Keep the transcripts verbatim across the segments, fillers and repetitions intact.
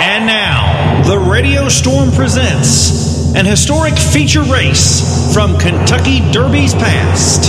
And now, the Radio Storm presents an historic feature race from Kentucky Derby's past.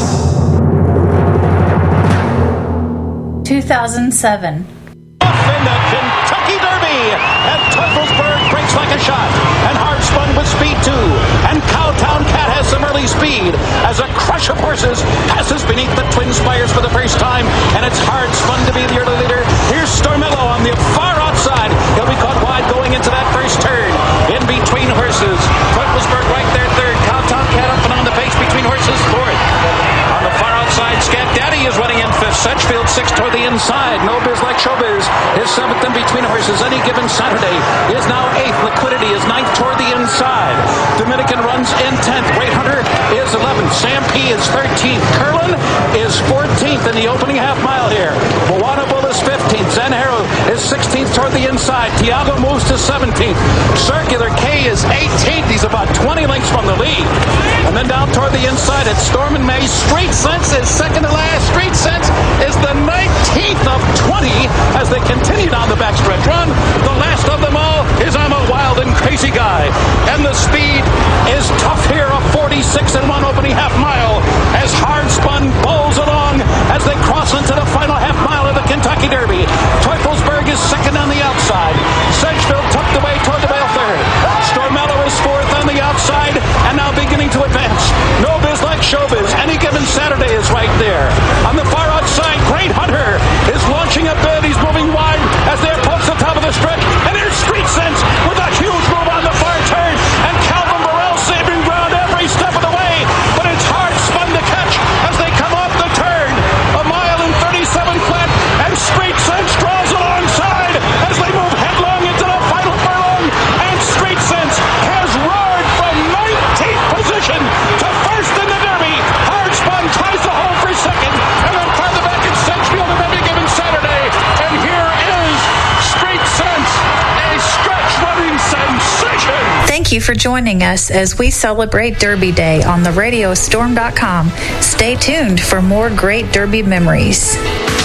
two thousand seven. Off in the Kentucky Derby, and Teufelsberg breaks like a shot, and Hard Spun with speed too, and Cowtown Cat has some early speed as a crush of horses passes beneath the Twin Spires for the first time, and it's Hard Spun to be the early leader. Here's Stormello on the far outside. He'll be caught wide going into that first turn. In between horses, Teufelsberg right there third, Cowtown Cat up and on the pace between horses fourth. On the far outside, Scat Daddy is running in fifth. Sedgefield sixth toward the inside. No Biz Like Showbiz is seventh in between horses. Any Given Saturday is now eighth. Liquidity is ninth toward the inside. Dominican runs in tenth. Great Hunter is eleventh. Sam P is thirteenth. Curlin is fourteenth in the opening half mile here. Moana Bull is fifteenth. Zen Harrow is sixteenth toward the inside. Tiago moves to seventeenth. Circular K is eighteenth. He's about twenty lengths from the lead. And then down toward the inside, it's Storm and May. Street Sense is second to last. Street Sense is the nineteenth of twenty as they continue down the backstretch run. The last of them all is I'm a Wild and Crazy Guy. And the speed is tough here, a forty-six and one opening half mile as Hard Spun bowls along as they cross into the final half mile of the Kentucky Derby. Teufelsberg is second on the outside. Sedgefield tucked away toward the bale third. Stormello is fourth on the outside and now beginning to advance. No Biz Like Showbiz. Any Given Saturday is right there. On the far outside, Great Hunter is launching a bid. He's moving wide as they approach the top of the stretch. And there's Street Sense with a huge move on the far turn. And Calvin Burrell saving ground every step of the way. But it's Hard Spun to catch as they come off the turn. A mile and thirty-seven flat. And Street Sense draws alongside as they move headlong into the final furlong. And Street Sense has roared from nineteenth position to first in the Derby. Hard Spun tries to hold for second. And then farther back it's Sedgefield and Any Given Saturday. And here is Street Sense, a stretch running sensation. Thank you for joining us as we celebrate Derby Day on the radio storm dot com. Stay tuned for more great Derby memories.